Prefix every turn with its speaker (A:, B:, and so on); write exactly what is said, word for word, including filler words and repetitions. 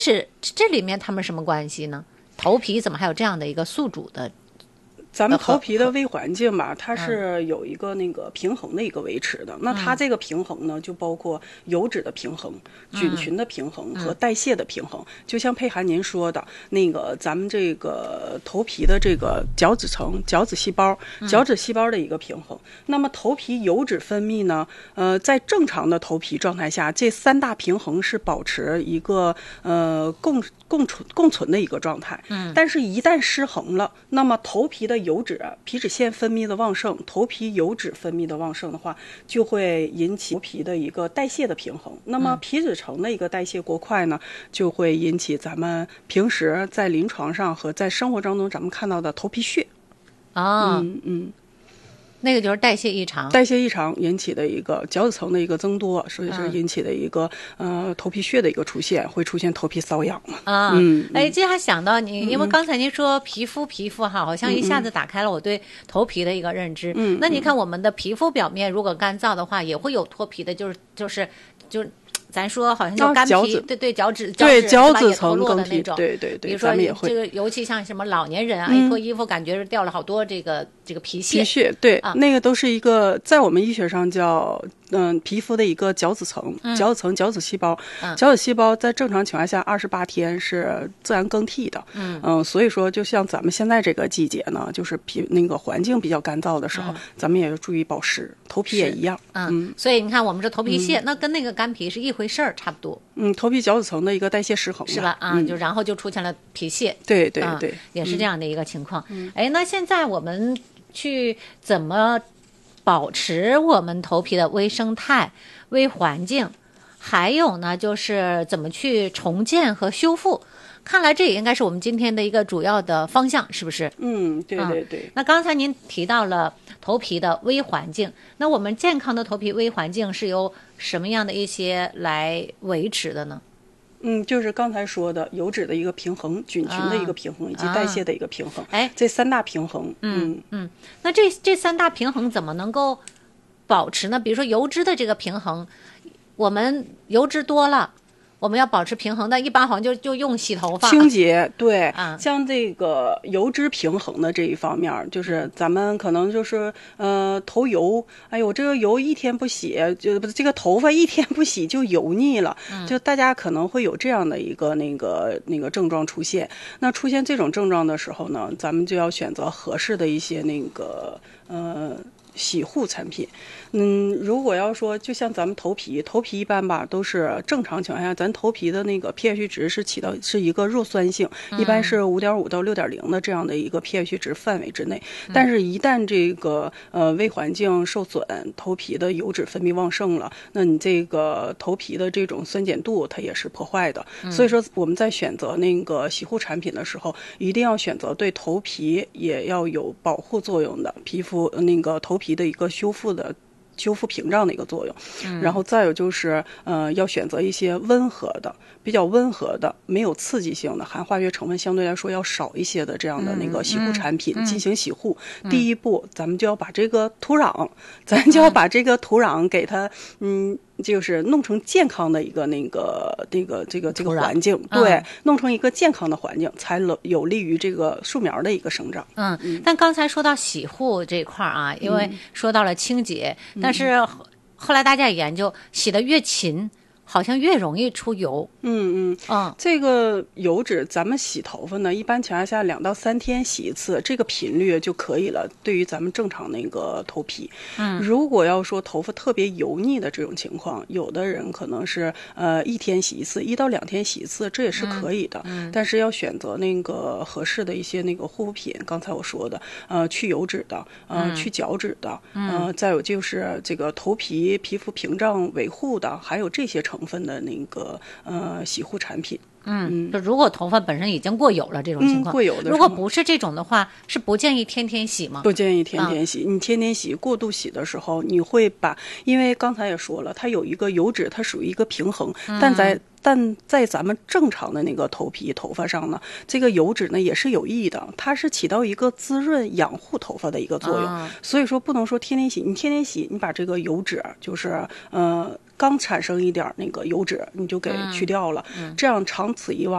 A: 是这里面他们什么关系呢？头皮怎么还有这样的一个宿主的？
B: 咱们头皮的微环境吧，它是有一个那个平衡的一个维持的。嗯、那它这个平衡呢，就包括油脂的平衡、菌群的平衡和代谢的平衡。嗯、就像佩涵您说的，那个咱们这个头皮的这个角质层、角质细胞、角质细胞的一个平衡。嗯、那么头皮油脂分泌呢，呃，在正常的头皮状态下，这三大平衡是保持一个呃共共存共存的一个状态。嗯，但是一旦失衡了，那么头皮的油脂、皮脂腺分泌的旺盛，头皮油脂分泌的旺盛的话，就会引起头皮的一个代谢的平衡。那么皮脂层的一个代谢过快呢，就会引起咱们平时在临床上和在生活当中咱们看到的头皮屑。
A: 啊、哦，
B: 嗯嗯。
A: 那个就是代谢异常，
B: 代谢异常引起的一个角质层的一个增多，所以是引起的一个、嗯、呃头皮屑的一个出现，会出现头皮瘙痒嘛。
A: 啊，
B: 嗯，
A: 哎，这还想到你，因为刚才您说皮肤皮肤哈，好像一下子打开了我对头皮的一个认知。嗯，那你看我们的皮肤表面如果干燥的话，也会有脱皮的，就是就是就是。咱说好像叫干皮，
B: 哦、
A: 对对，角质，
B: 对角
A: 质
B: 层
A: 落的那种，
B: 对对对，
A: 比如说
B: 这
A: 个，尤其像什么老年人啊，嗯、一脱衣服感觉是掉了好多这个这个皮屑。
B: 皮屑，对、
A: 啊，
B: 那个都是一个在我们医学上叫嗯皮肤的一个角质层、嗯、角质层角质细胞、嗯，角质细胞在正常情况下二十八天是自然更替的。嗯嗯，所以说就像咱们现在这个季节呢，就是皮那个环境比较干燥的时候，嗯、咱们也要注意保湿，头皮也一样。
A: 嗯，嗯所以你看我们这头皮屑、嗯，那跟那个干皮是一回事儿，差不多。
B: 嗯，头皮角质层的一个代谢失衡
A: 是吧？啊、嗯，就然后就出现了皮屑。
B: 对对对、
A: 嗯，也是这样的一个情况。嗯，哎，那现在我们去怎么保持我们头皮的微生态、微环境？还有呢，就是怎么去重建和修复？看来这也应该是我们今天的一个主要的方向，是不是？
B: 嗯，对对对。
A: 嗯、那刚才您提到了头皮的微环境，那我们健康的头皮微环境是由什么样的一些来维持的呢？
B: 嗯，就是刚才说的油脂的一个平衡、菌群的一个平衡、啊、以及代谢的一个平衡。哎、啊，这三大平衡。
A: 嗯 嗯, 嗯，那这这三大平衡怎么能够保持呢？比如说油脂的这个平衡，我们油脂多了。我们要保持平衡，但一般好像就就用洗头发
B: 清洁，对、
A: 啊，
B: 像这个油脂平衡的这一方面，就是咱们可能就是呃头油，哎呦，这个油一天不洗，就这个头发一天不洗就油腻了，嗯、就大家可能会有这样的一个那个那个症状出现。那出现这种症状的时候呢，咱们就要选择合适的一些那个呃。洗护产品，嗯，如果要说就像咱们头皮，头皮一般吧都是正常情况下，咱头皮的那个 pH 值是起到是一个弱酸性，一般是五点五到六点零的这样的一个 pH 值范围之内。但是，一旦这个呃微环境受损，头皮的油脂分泌旺盛了，那你这个头皮的这种酸碱度它也是破坏的。所以说我们在选择那个洗护产品的时候，一定要选择对头皮也要有保护作用的皮肤，那个头皮的一个修复的修复屏障的一个作用、嗯、然后再有就是呃要选择一些温和的比较温和的没有刺激性的含化学成分相对来说要少一些的这样的那个洗护产品、嗯嗯、进行洗护、嗯、第一步咱们就要把这个土壤咱就要把这个土壤给它嗯就是弄成健康的一个那个那个这个这个环境，对、嗯，弄成一个健康的环境，才有利于这个树苗的一个生长。
A: 嗯，嗯但刚才说到洗护这块啊，因为说到了清洁，嗯、但是后来大家也研究，洗得越勤，好像越容易出油。
B: 嗯嗯
A: 嗯，
B: 这个油脂咱们洗头发呢，一般情况下两到三天洗一次，这个频率就可以了。对于咱们正常那个头皮，嗯，如果要说头发特别油腻的这种情况，有的人可能是呃一天洗一次，一到两天洗一次，这也是可以的。嗯，但是要选择那个合适的一些那个护肤品，刚才我说的，呃，去油脂的，呃，嗯、去角质的，呃，再有就是这个头皮皮肤屏障维护的，还有这些成分的那个呃。洗护产品，
A: 嗯，就如果头发本身已经过油了这种情况，
B: 嗯、过油的，
A: 如果不是这种的话，是不建议天天洗吗？
B: 不建议天天洗。嗯、你天天洗、过度洗的时候，你会把，因为刚才也说了，它有一个油脂，它属于一个平衡，嗯、但在但在咱们正常的那个头皮头发上呢，这个油脂呢也是有益的，它是起到一个滋润养护头发的一个作用。
A: 啊、
B: 所以说不能说天天洗，你天天洗，你把这个油脂就是呃刚产生一点那个油脂你就给去掉了，
A: 嗯嗯、
B: 这样长此以往